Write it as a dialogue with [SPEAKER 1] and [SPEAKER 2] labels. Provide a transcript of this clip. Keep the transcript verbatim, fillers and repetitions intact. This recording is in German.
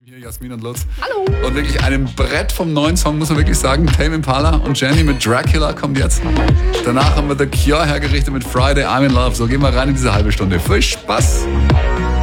[SPEAKER 1] Hier Jasmin und Lutz.
[SPEAKER 2] Hallo.
[SPEAKER 1] Und wirklich einem Brett vom neuen Song, muss man wirklich sagen. Tame Impala und Jenny mit Dracula kommt jetzt. Danach haben wir The Cure hergerichtet mit Friday, I'm in Love. So, gehen wir rein in diese halbe Stunde. Viel Spaß!